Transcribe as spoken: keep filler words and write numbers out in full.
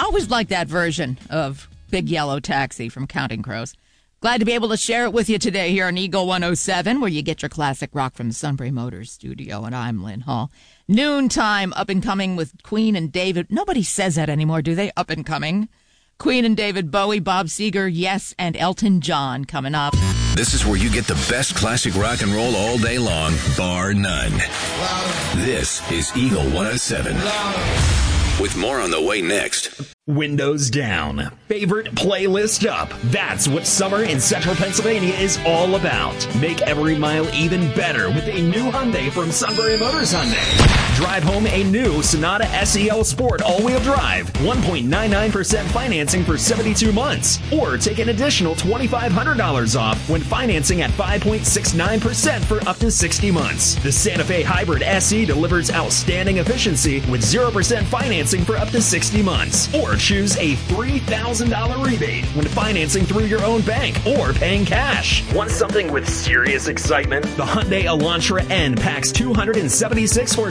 I always like that version of Big Yellow Taxi from Counting Crows. Glad to be able to share it with you today here on Eagle one oh seven, where you get your classic rock from the Sunbury Motors studio, and I'm Lynn Hall. Noontime, up and coming with Queen and David. Nobody says that anymore, do they? Up and coming. Queen and David Bowie, Bob Seger, Yes, and Elton John coming up. This is where you get the best classic rock and roll all day long, bar none. This is Eagle one oh seven. With more on the way next. Windows down. Favorite playlist up. That's what summer in Central Pennsylvania is all about. Make every mile even better with a new Hyundai from Sunbury Motors Hyundai. Drive home a new Sonata S E L Sport all-wheel drive. one point nine nine percent financing for seventy-two months. Or take an additional twenty-five hundred dollars off when financing at five point six nine percent for up to sixty months. The Santa Fe Hybrid S E delivers outstanding efficiency with zero percent financing for up to sixty months. Or choose a three thousand dollars rebate when financing through your own bank or paying cash. Want something with serious excitement? The Hyundai Elantra N packs two hundred seventy-six horsepower